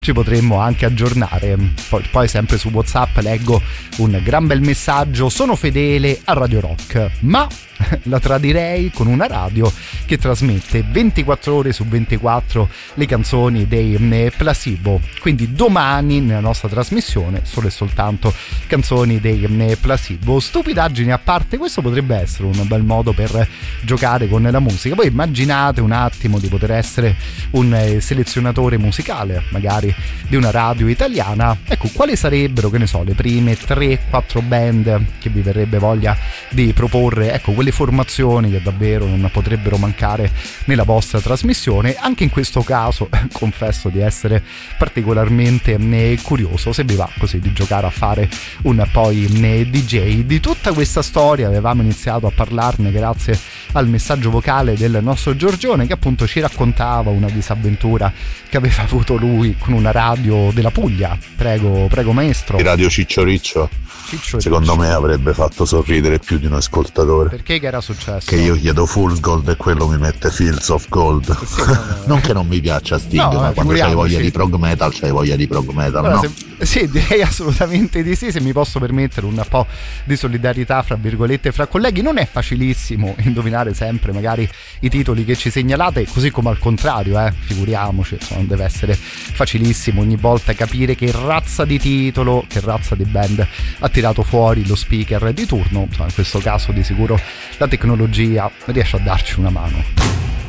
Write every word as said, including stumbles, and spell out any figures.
ci potremmo anche aggiornare. Poi, poi sempre su WhatsApp leggo un gran bel messaggio: sono fedele a Radio Rock, ma la tradirei con una radio che trasmette ventiquattro ore su ventiquattro le canzoni dei Placebo. Quindi domani nella nostra trasmissione solo e soltanto canzoni dei Placebo. Stupidaggini a parte, questo potrebbe essere un bel modo per giocare con la musica. Poi immaginate un attimo di poter essere un selezionatore musicale magari di una radio italiana. Ecco, quali sarebbero, che ne so, le prime tre quattro band che vi verrebbe voglia di proporre? Ecco, quelle formazioni che davvero non potrebbero mancare nella vostra trasmissione. Anche in questo caso confesso di essere particolarmente curioso se vi va così di giocare a fare un poi D J. Di tutta questa storia avevamo iniziato a parlarne grazie al messaggio vocale del nostro Giorgione, che appunto ci raccontava una disavventura che aveva avuto lui con una radio della Puglia. Prego, prego maestro. Il radio Ciccio Riccio. Ciccio secondo Riccio me avrebbe fatto sorridere più di un ascoltatore. Perché che era successo? Che io chiedo Full Gold e quello mi mette Fields of Gold. Sì, no, no. Non che non mi piaccia Sting, no, ma quando c'hai voglia di prog metal c'hai voglia di prog metal. Allora, no? se, sì, direi assolutamente di sì. Se mi posso permettere un po' di solidarietà fra virgolette fra colleghi, non è facilissimo indovinare sempre magari i titoli che ci segnalate, così come al contrario, eh, figuriamoci, insomma, non deve essere facilissimo ogni volta capire che razza di titolo, che razza di band ha tirato fuori lo speaker di turno. Insomma, in questo caso di sicuro la tecnologia riesce a darci una mano.